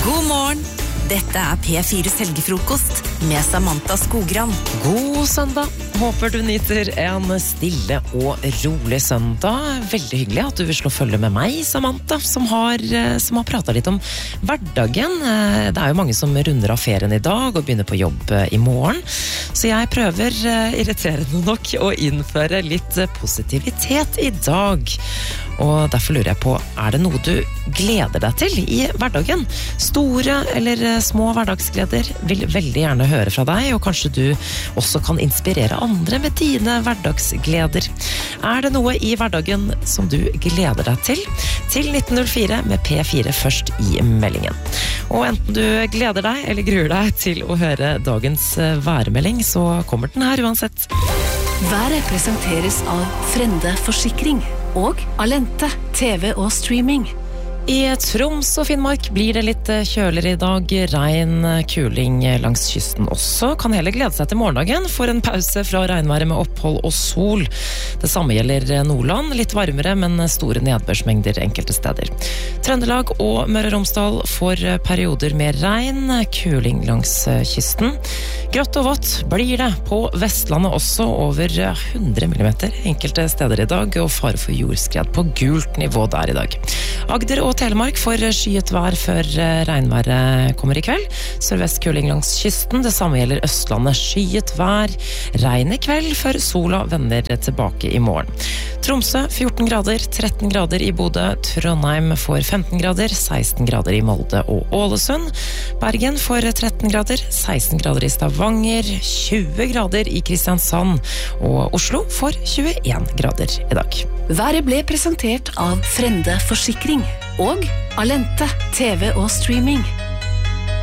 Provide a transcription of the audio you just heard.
God morgen! Dette P4's helgefrokost med Samantha Skogran. God søndag! Håper du nyter en stille og rolig søndag. Veldig hyggelig at du vil slå følge med meg, Samantha, som har pratet litt om hverdagen. Det jo mange som runder av ferien i dag og begynner på jobb i morgen. Så jeg prøver, irriterende nok, å innføre litt positivitet i dag. Og derfor lurer jeg på, det noe du gleder deg til i hverdagen? Store eller små hverdagsgleder vil veldig gjerne høre fra deg, og kanskje du også kan inspirere andre med dine hverdagsgleder. Det noe i hverdagen som du gleder deg til? Til 1904 med P4 først i meldingen. Og enten du gleder deg eller gruer deg til å høre dagens værmelding, så kommer den her uansett. Været presenteres av Frende Forsikring og Alente TV og streaming. I Troms og Finnmark blir det litt kjøligere i dag. Regn, kuling langs kysten også. Kan heller glede seg til morgendagen for en pause fra regnværet med opphold og sol. Det samme gjelder Nordland. Litt varmere, men store nedbørsmengder enkelte steder. Trøndelag og Møre og Romsdal får perioder med regn, kuling langs kysten. Grått og vått blir det på Vestlandet også, over 100 millimeter enkelte steder i dag, og fare for jordskred på gult nivå der i dag. Agder og Telemark får skyet vær før regnværet kommer i kveld. Sørvest kuling langs kysten, det samme gjelder Østlandet. Skyet vær, regn i kveld før sola vender tilbake i morgen. Tromsø 14 grader, 13 grader i Bodø. Trondheim får 15 grader, 16 grader i Molde og Ålesund. Bergen får 13 grader, 16 grader i Stavanger, 20 grader i Kristiansand, og Oslo får 21 grader i dag. Været ble presentert av Frende Forsikring og Alente TV og streaming.